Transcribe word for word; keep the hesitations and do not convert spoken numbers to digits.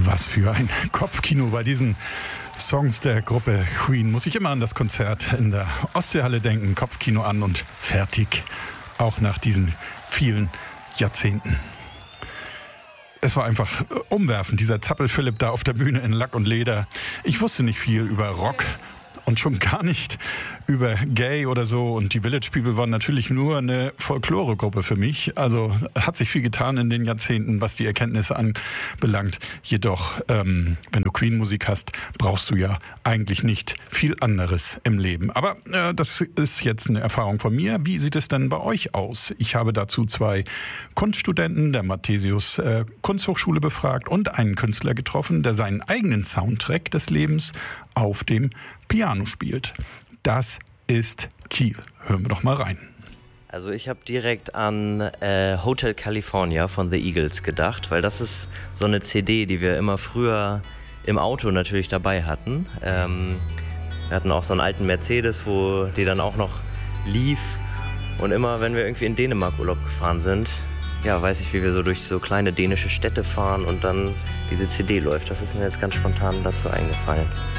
Was für ein Kopfkino bei diesen Songs der Gruppe Queen. Muss ich immer an das Konzert in der Ostseehalle denken. Kopfkino an und fertig. Auch nach diesen vielen Jahrzehnten. Es war einfach umwerfend, dieser Zappel-Philipp da auf der Bühne in Lack und Leder. Ich wusste nicht viel über Rock. Und schon gar nicht über Gay oder so. Und die Village People waren natürlich nur eine Folklore-Gruppe für mich. Also hat sich viel getan in den Jahrzehnten, was die Erkenntnisse anbelangt. Jedoch, ähm, wenn du Queen-Musik hast, brauchst du ja eigentlich nicht viel anderes im Leben. Aber äh, das ist jetzt eine Erfahrung von mir. Wie sieht es denn bei euch aus? Ich habe dazu zwei Kunststudenten der Mathesius äh, Kunsthochschule befragt und einen Künstler getroffen, der seinen eigenen Soundtrack des Lebens auf dem Piano spielt. Das ist Kiel. Hören wir doch mal rein. Also ich habe direkt an äh, Hotel California von The Eagles gedacht, weil das ist so eine C D, die wir immer früher im Auto natürlich dabei hatten. Ähm, wir hatten auch so einen alten Mercedes, wo die dann auch noch lief. Und immer, wenn wir irgendwie in Dänemark Urlaub gefahren sind, ja, weiß ich, wie wir so durch so kleine dänische Städte fahren und dann diese C D läuft. Das ist mir jetzt ganz spontan dazu eingefallen.